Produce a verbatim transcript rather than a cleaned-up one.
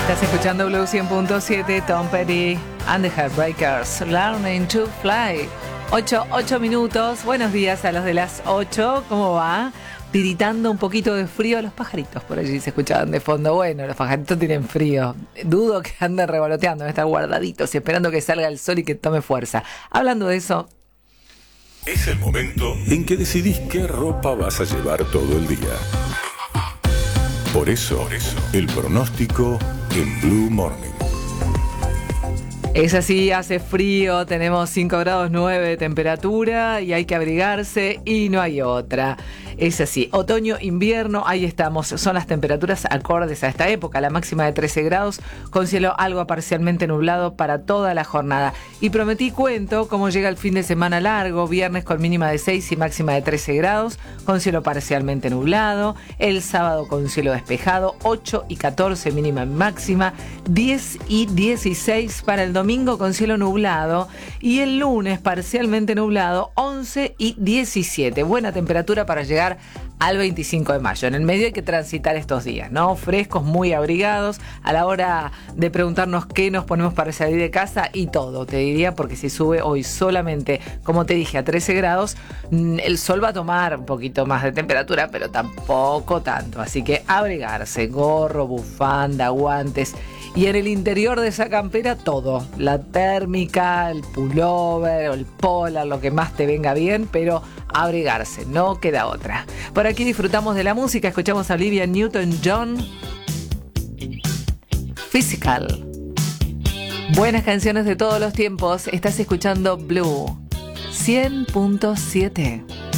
Estás escuchando Blue cien punto siete, Tom Petty and the Heartbreakers, Learning to Fly. ocho, ocho minutos. Buenos días a los de las ocho. ¿Cómo va? Tiritando un poquito de frío. Los pajaritos por allí se escuchaban de fondo. Bueno, los pajaritos tienen frío. Dudo que anden revoloteando, están guardaditos y esperando que salga el sol y que tome fuerza. Hablando de eso, es el momento en que decidís qué ropa vas a llevar todo el día. Por eso, por eso, el pronóstico en Blue Morning. es así, hace frío, tenemos cinco grados nueve de temperatura y hay que abrigarse y no hay otra. Es así, otoño, invierno, ahí estamos, son las temperaturas acordes a esta época, la máxima de trece grados, con cielo algo parcialmente nublado para toda la jornada. Y prometí cuento cómo llega el fin de semana largo, viernes con mínima de seis y máxima de trece grados, con cielo parcialmente nublado, el sábado con cielo despejado, ocho y catorce mínima y máxima, diez y dieciséis para el domingo con cielo nublado y el lunes parcialmente nublado, once y diecisiete. Buena temperatura para llegar al veinticinco de mayo. En el medio hay que transitar estos días, ¿no? Frescos, muy abrigados, a la hora de preguntarnos qué nos ponemos para salir de casa y todo, te diría, porque si sube hoy solamente, como te dije, a trece grados, el sol va a tomar un poquito más de temperatura, pero tampoco tanto. Así que abrigarse, gorro, bufanda, guantes. Y en el interior de esa campera todo, la térmica, el pullover o el polar, lo que más te venga bien, pero abrigarse, no queda otra. Por aquí disfrutamos de la música, escuchamos a Olivia Newton-John, Physical. Buenas canciones de todos los tiempos, estás escuchando Blue cien punto siete.